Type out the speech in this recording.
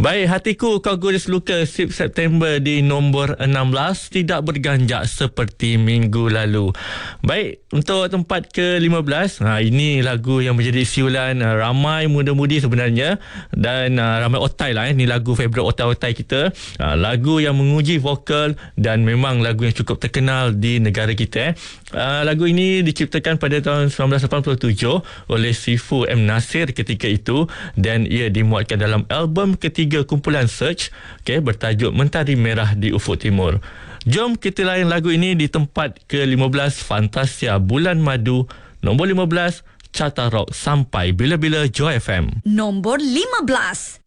Baik, hatiku kau guris luka, SIP September di nombor 16 tidak berganjak seperti minggu lalu. Baik, untuk tempat ke-15, ini lagu yang menjadi siulan ramai muda-mudi sebenarnya, dan ramai otai lah. Ini lagu favourite otai-otai kita, lagu yang menguji vokal dan memang lagu yang cukup terkenal di negara kita. Lagu ini diciptakan pada tahun 1987 oleh Sifu M. Nasir ketika itu, dan ia dimuatkan dalam album ketiga kumpulan Search, bertajuk Mentari Merah di Ufuk Timur. Jom kita layan lagu ini di tempat ke-15, Fantasia Bulan Madu. Nombor 15, Carta Rock Sampai Bila-Bila Joy FM. Nombor 15.